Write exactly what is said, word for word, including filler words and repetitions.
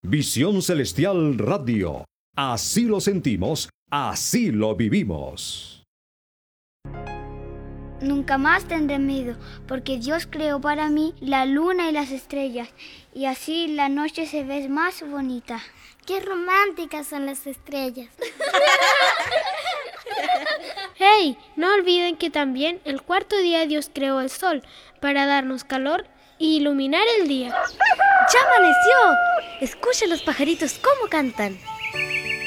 Visión Celestial Radio. Así lo sentimos, así lo vivimos. Nunca más tendré miedo, porque Dios creó para mí la luna y las estrellas, y así la noche se ve más bonita. ¡Qué románticas son las estrellas! ¡Hey! No olviden que también el cuarto día Dios creó el sol para darnos calor y iluminar el día. ¡Ya amaneció! Escucha los pajaritos cómo cantan.